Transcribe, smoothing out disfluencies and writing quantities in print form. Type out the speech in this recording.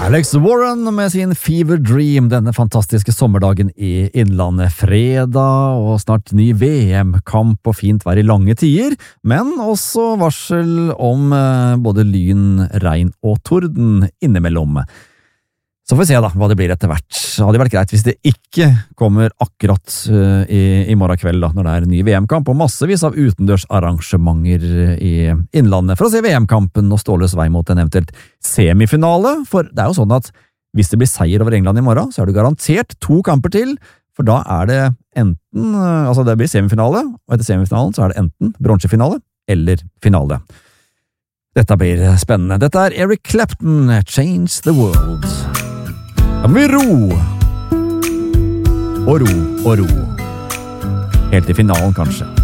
Alex Warren med sin Fever Dream denne fantastiske sommerdagen i Innlandet. Fredag og snart ny VM-kamp og fint vær i lange tider, men også varsel om både lyn, regn og torden innimellom. Så får vi se da hva det blir etter hvert. Det hadde vært greit hvis det ikke kommer akkurat i morgen kveld da, når det er ny VM-kamp og massevis av utendørsarrangementer i Innlandet for å se VM-kampen og Ståles vei mot en eventuelt semifinale, for det er jo sånn at hvis det blir seier over England i morgen, så er det garantert 2 kamper til, for da er det enten, altså det blir semifinale, og etter semifinalen så er det enten bronsefinale eller finale. Dette blir spennende. Dette er Eric Clapton, Change the World. Da må vi ro og ro og ro. Helt til finalen, kanskje.